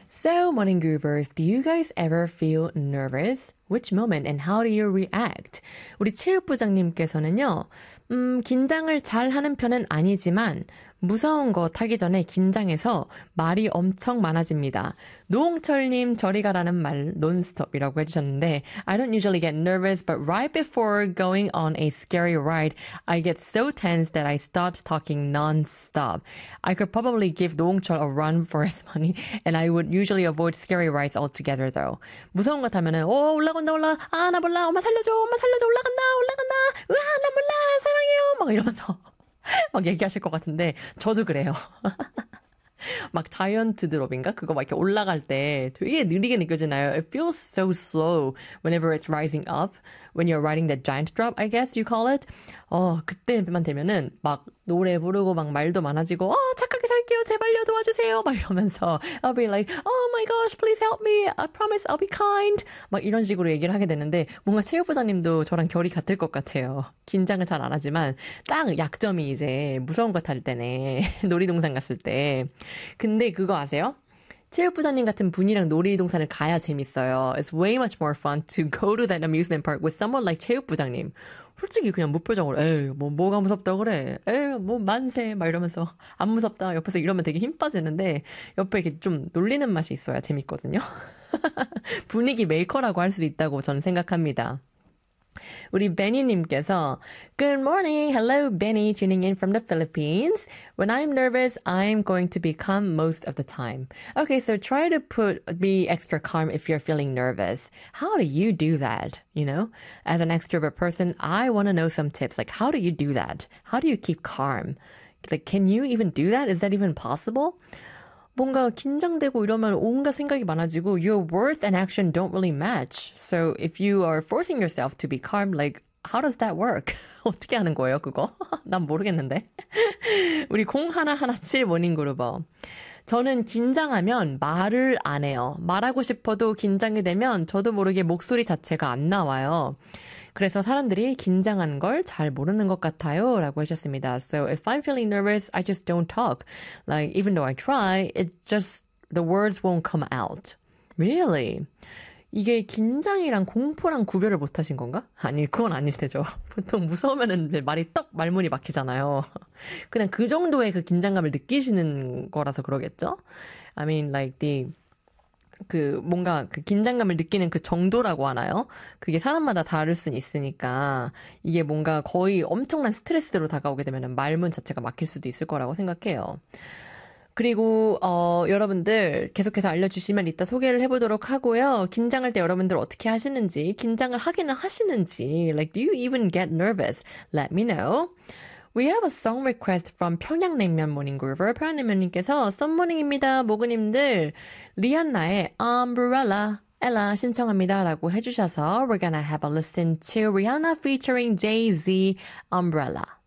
So, morning groovers, do you guys ever feel nervous? Which moment and how do you react? 우리 체육부장님께서는요, 긴장을 잘 하는 편은 아니지만, 무서운 거 타기 전에 긴장해서 말이 엄청 많아집니다. 노홍철님, 저리 가라는 말, 논스톱이라고 해주셨는데, I don't usually get nervous, but right before going on a scary ride, I get so tense that I start talking non-stop. I could probably give 노홍철 a run for his money, and I would usually avoid scary rides altogether, though. 무서운 거 타면은, 올라간다, 나 몰라, 엄마 살려줘, 올라간다, 나 몰라, 사랑해요, 막 이러면서 막 얘기하실 것 같은데, 저도 그래요. 막 자이언트 드롭인가? 그거 막 이렇게 올라갈 때 되게 느리게 느껴지나요? It feels so slow whenever it's rising up. When you're riding the giant drop, I guess you call it. 그때만 되면은 막 노래 부르고 막 말도 많아지고, 착하게 살게요. 제발요 도와주세요. 막 이러면서 I'll be like, oh my gosh, please help me. I promise I'll be kind. 막 이런 식으로 얘기를 하게 되는데 뭔가 체육부장님도 저랑 결이 같을 것 같아요. 긴장을 잘 안 하지만 딱 약점이 이제 무서운 거 탈 때네. 놀이동산 갔을 때. 근데 그거 아세요? 체육부장님 같은 분이랑 놀이동산을 가야 재밌어요. It's way much more fun to go to that amusement park with someone like 체육부장님. 솔직히 그냥 무표정으로 에이 뭐가 무섭다 그래. 에이 만세 막 이러면서 안 무섭다. 옆에서 이러면 되게 힘 빠지는데 옆에 이렇게 좀 놀리는 맛이 있어야 재밌거든요. 분위기 메이커라고 할 수도 있다고 저는 생각합니다. 우리 베니님께서 Good morning, hello Benny, tuning in from the Philippines. When I'm nervous, I'm going to be calm most of the time. Okay, so try to be extra calm if you're feeling nervous. How do you do that? You know, as an extrovert person, I want to know some tips. Like, how do you do that? How do you keep calm? Like, can you even do that? Is that even possible? 뭔가 긴장되고 이러면 온갖 생각이 많아지고 your words and action don't really match. So if you are forcing yourself to be calm, like how does that work? 어떻게 하는 거예요, 그거? 난 모르겠는데. 우리 0117 모닝그루버. 저는 긴장하면 말을 안 해요. 말하고 싶어도 긴장이 되면 저도 모르게 목소리 자체가 안 나와요. 그래서 사람들이 긴장한 걸 잘 모르는 것 같아요 라고 하셨습니다. So if I'm feeling nervous, I just don't talk. Like even though I try, the words won't come out. Really? 이게 긴장이랑 공포랑 구별을 못 하신 건가? 아니, 그건 아닐 테죠. 보통 무서우면은 말이 말문이 막히잖아요. 그냥 그 정도의 그 긴장감을 느끼시는 거라서 그러겠죠? I mean, like 뭔가 그 긴장감을 느끼는 그 정도라고 하나요? 그게 사람마다 다를 순 있으니까 이게 뭔가 거의 엄청난 스트레스로 다가오게 되면 말문 자체가 막힐 수도 있을 거라고 생각해요. 그리고 여러분들 계속해서 알려주시면 이따 소개를 해보도록 하고요. 긴장할 때 여러분들 어떻게 하시는지, 긴장을 하기는 하시는지, like do you even get nervous? Let me know. We have a song request from 평양냉면 모닝그루버. 평양냉면님께서 썬모닝입니다. 모그님들 리안나의 Umbrella 엘라 신청합니다 라고 해주셔서 We're gonna have a listen to Rihanna featuring Jay-Z Umbrella.